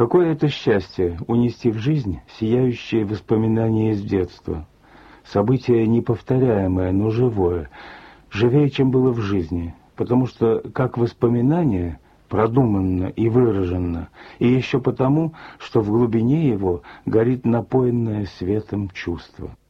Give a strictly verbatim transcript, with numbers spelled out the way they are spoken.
Какое это счастье унести в жизнь сияющие воспоминания из детства. Событие неповторяемое, но живое, живее, чем было в жизни, потому что как воспоминание продуманно и выраженно, и еще потому, что в глубине его горит напоенное светом чувство.